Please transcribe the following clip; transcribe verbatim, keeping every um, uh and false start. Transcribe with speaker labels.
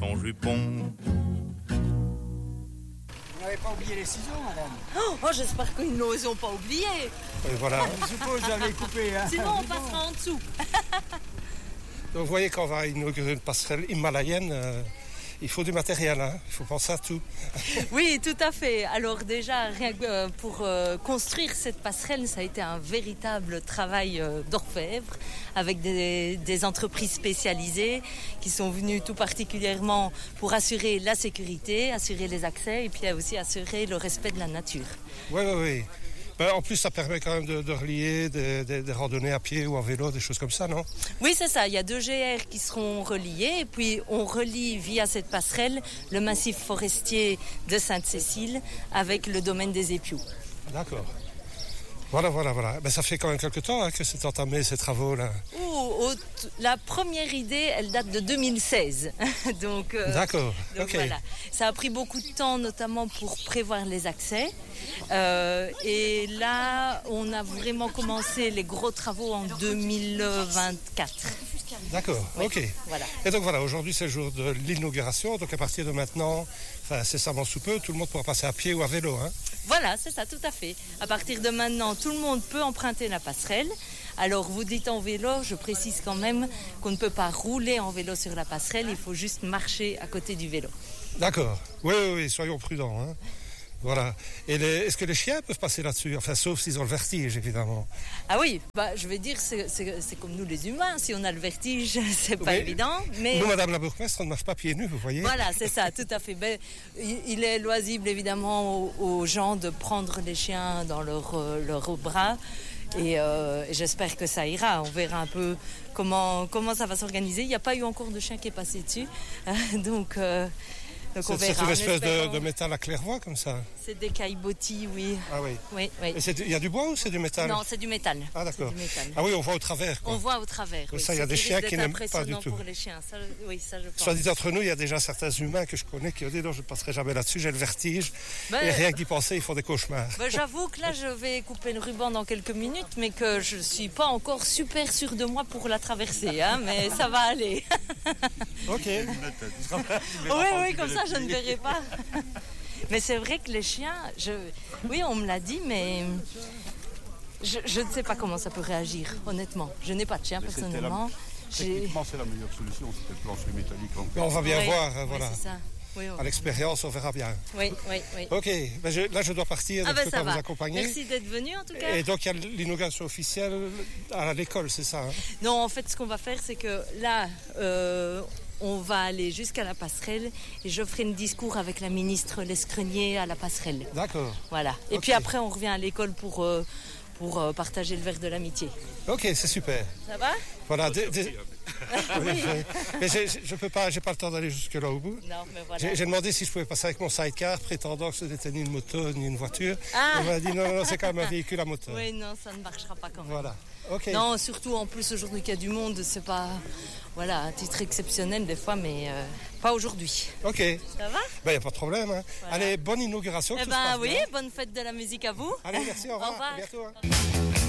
Speaker 1: ton jupon.
Speaker 2: Vous n'avez pas oublié les ciseaux, madame?
Speaker 3: Oh, oh j'espère qu'ils ne nous ont pas oubliés.
Speaker 4: Et voilà.
Speaker 2: Je suppose que j'avais coupé. Hein.
Speaker 3: Sinon, on passera en dessous.
Speaker 4: Donc, vous voyez, quand on va inaugurer une passerelle himalayenne, euh, il faut du matériel, hein. Il faut penser à tout.
Speaker 3: Oui, tout à fait. Alors déjà, rien que euh, pour euh, construire cette passerelle, ça a été un véritable travail euh, d'orfèvre avec des, des entreprises spécialisées qui sont venues tout particulièrement pour assurer la sécurité, assurer les accès et puis aussi assurer le respect de la nature.
Speaker 4: Oui, oui, oui. Ben, en plus, ça permet quand même de, de relier des, des, des randonnées à pied ou en vélo, des choses comme ça, non?
Speaker 3: Oui, c'est ça. Il y a deux G R qui seront reliés. Et puis, on relie via cette passerelle le massif forestier de Sainte-Cécile avec le domaine des Épious.
Speaker 4: D'accord. Voilà, voilà, voilà. Ben, ça fait quand même quelques temps hein, que c'est entamé, ces travaux-là.
Speaker 3: Ouh, au, la première idée, elle date de deux mille seize. donc, euh,
Speaker 4: D'accord,
Speaker 3: donc
Speaker 4: ok.
Speaker 3: Voilà. Ça a pris beaucoup de temps, notamment pour prévoir les accès. Euh, et là, on a vraiment commencé les gros travaux en deux mille vingt-quatre.
Speaker 4: D'accord,
Speaker 3: oui,
Speaker 4: ok.
Speaker 3: Voilà.
Speaker 4: Et donc voilà, aujourd'hui c'est le jour de l'inauguration. Donc à partir de maintenant, enfin incessamment sous peu, tout le monde pourra passer à pied ou à vélo. Hein.
Speaker 3: Voilà, c'est ça, tout à fait. À partir de maintenant, tout le monde peut emprunter la passerelle. Alors vous dites en vélo, je précise quand même qu'on ne peut pas rouler en vélo sur la passerelle, il faut juste marcher à côté du vélo.
Speaker 4: D'accord, oui, oui, oui, soyons prudents. Hein. Voilà. Et les, est-ce que les chiens peuvent passer là-dessus? Enfin, sauf s'ils ont le vertige, évidemment.
Speaker 3: Ah oui, bah, je vais dire, c'est, c'est, c'est comme nous les humains. Si on a le vertige, c'est pas
Speaker 4: Oui.
Speaker 3: évident. Mais...
Speaker 4: Nous, madame la bourgmestre, on ne marche pas pieds nus, vous voyez.
Speaker 3: Voilà, c'est ça, tout à fait. Ben, il est loisible, évidemment, aux, aux gens de prendre les chiens dans leurs leur bras. Et, euh, et j'espère que ça ira. On verra un peu comment, comment ça va s'organiser. Il n'y a pas eu encore de chien qui est passé dessus. Donc... Euh, Donc on
Speaker 4: c'est,
Speaker 3: verra,
Speaker 4: c'est une espèce
Speaker 3: espérant...
Speaker 4: de, de métal à claire-voie comme ça.
Speaker 3: C'est des caillebotis, oui.
Speaker 4: Ah oui.
Speaker 3: Oui, oui.
Speaker 4: Et il y a du bois ou c'est du métal?
Speaker 3: Non, c'est du métal.
Speaker 4: Ah d'accord.
Speaker 3: C'est du métal.
Speaker 4: Ah oui, on voit au travers. Quoi.
Speaker 3: On voit au travers. Oui.
Speaker 4: Ça, il y a des chiens qui n'aiment pas du tout.
Speaker 3: Pour les chiens. Ça, oui, ça je pense.
Speaker 4: Soit dit entre nous, il y a déjà certains humains que je connais qui ont dit non, je ne passerai jamais là-dessus, j'ai le vertige.
Speaker 3: Ben,
Speaker 4: et rien que d'y penser, ils font des cauchemars.
Speaker 3: Ben, j'avoue que là, je vais couper le ruban dans quelques minutes, mais que je ne suis pas encore super sûre de moi pour la traverser. Hein, mais ça va aller.
Speaker 4: Ok.
Speaker 3: Oui, oui, comme ça, je ne verrai pas. Mais c'est vrai que les chiens, je... oui, on me l'a dit, mais je, je ne sais pas comment ça peut réagir, honnêtement. Je n'ai pas de chien,
Speaker 5: Mais
Speaker 3: personnellement.
Speaker 5: La... Techniquement, c'est la meilleure solution, c'était le plancher métallique.
Speaker 4: Mais on va bien
Speaker 3: oui,
Speaker 4: voir,
Speaker 3: oui,
Speaker 4: voilà.
Speaker 3: C'est ça. Oui, oui.
Speaker 4: À l'expérience, on verra bien.
Speaker 3: Oui, oui, oui.
Speaker 4: Ok, ben je, là je dois partir, donc
Speaker 3: ah ben
Speaker 4: je ne peux
Speaker 3: ça
Speaker 4: pas
Speaker 3: va.
Speaker 4: vous accompagner.
Speaker 3: Merci d'être venu en tout cas.
Speaker 4: Et donc il y a l'inauguration officielle à l'école, c'est ça hein?
Speaker 3: Non, en fait, ce qu'on va faire, c'est que là, euh, on va aller jusqu'à la passerelle et je ferai un discours avec la ministre Lescrenier à la passerelle.
Speaker 4: D'accord.
Speaker 3: Voilà. Et
Speaker 4: okay.
Speaker 3: puis après, on revient à l'école pour, euh, pour euh, partager le verre de l'amitié.
Speaker 4: Ok, c'est super.
Speaker 3: Ça va?
Speaker 4: Voilà. Des, des... oui. Mais j'ai, je peux pas, j'ai pas le temps d'aller jusque là au bout.
Speaker 3: Non, mais voilà.
Speaker 4: J'ai, j'ai demandé si je pouvais passer avec mon sidecar, prétendant que ce n'était ni une moto ni une voiture.
Speaker 3: Ah.
Speaker 4: On m'a dit non, non, c'est quand même un véhicule à moteur.
Speaker 3: Oui, non, ça ne marchera pas quand même.
Speaker 4: Voilà. Ok.
Speaker 3: Non, surtout en plus aujourd'hui qu'il y a du monde, c'est pas, voilà, à titre exceptionnel des fois, mais euh, pas aujourd'hui.
Speaker 4: Ok.
Speaker 3: Ça va?
Speaker 4: Ben y a pas de problème. Hein.
Speaker 3: Voilà.
Speaker 4: Allez, bonne inauguration.
Speaker 3: Eh ben oui, bonne fête de la musique à vous.
Speaker 4: Allez, merci. Au revoir.
Speaker 3: Au revoir.
Speaker 4: À bientôt. Hein.